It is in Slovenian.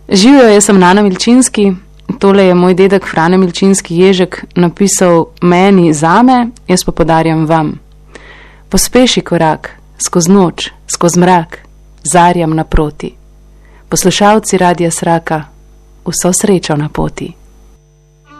Živijo, jaz sem Nana Milčinski. Tole je moj dedek Frane Milčinski Ježek napisal meni zame, jaz pa podarjam vam. Pospeši korak, skoz noč, skoz mrak, zarjam naproti. Poslušalci Radia Sraka, vso srečo na poti.